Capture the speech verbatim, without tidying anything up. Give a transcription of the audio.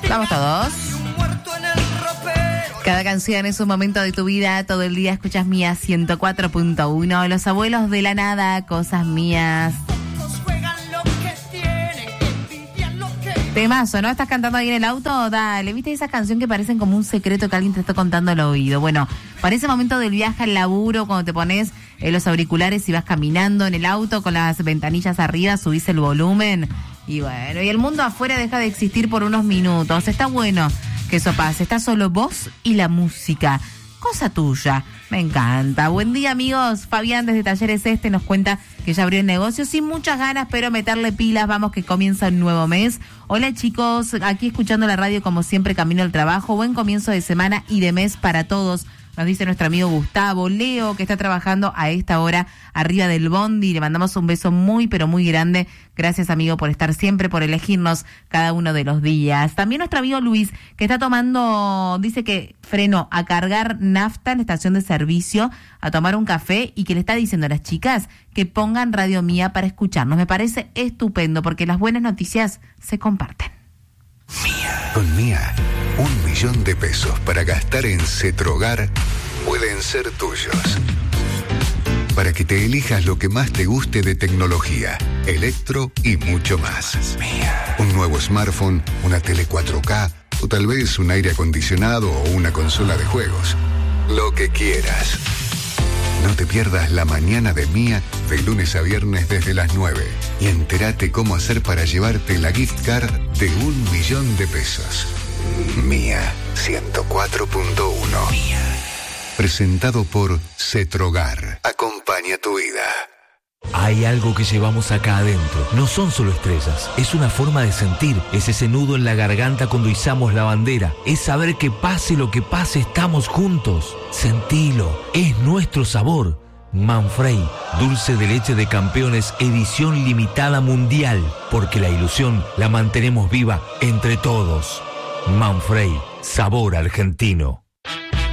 Vamos todos. Cada canción es un momento de tu vida. Todo el día escuchas Mía ciento cuatro punto uno. Los abuelos de la nada, cosas mías. Temazo, ¿no? ¿Estás cantando ahí en el auto? Dale, ¿viste esa canción que parecen como un secreto que alguien te está contando al oído? Bueno, para ese momento del viaje al laburo, cuando te pones eh, los auriculares y vas caminando en el auto con las ventanillas arriba, subís el volumen y bueno, y el mundo afuera deja de existir por unos minutos. Está bueno que eso pase, está solo vos y la música. Cosa tuya, me encanta. Buen día, amigos. Fabián desde Talleres Este nos cuenta que ya abrió el negocio sin muchas ganas, pero meterle pilas, vamos que comienza un nuevo mes. Hola chicos, aquí escuchando la radio como siempre, camino al trabajo. Buen comienzo de semana y de mes para todos. Nos dice nuestro amigo Gustavo. Leo, que está trabajando a esta hora arriba del bondi. Le mandamos un beso muy, pero muy grande. Gracias, amigo, por estar siempre, por elegirnos cada uno de los días. También nuestro amigo Luis, que está tomando, dice que frenó a cargar nafta en la estación de servicio, a tomar un café y que le está diciendo a las chicas que pongan Radio Mía para escucharnos. Me parece estupendo porque las buenas noticias se comparten. Mía. Con Mía, un millón de pesos para gastar en Cetrogar pueden ser tuyos. Para que te elijas lo que más te guste de tecnología, electro y mucho más. Mía. Un nuevo smartphone, una tele cuatro K o tal vez un aire acondicionado o una consola de juegos. Lo que quieras. No te pierdas la mañana de Mía de lunes a viernes desde las nueve y entérate cómo hacer para llevarte la gift card de un millón de pesos. Mía ciento cuatro punto uno. Presentado por Cetrogar. Acompaña tu vida. Hay algo que llevamos acá adentro. No son solo estrellas. Es una forma de sentir. Es ese nudo en la garganta cuando izamos la bandera. Es saber que pase lo que pase, estamos juntos. Sentilo. Es nuestro sabor. Manfrey, dulce de leche de campeones, edición limitada mundial. Porque la ilusión la mantenemos viva entre todos. Manfrey, sabor argentino.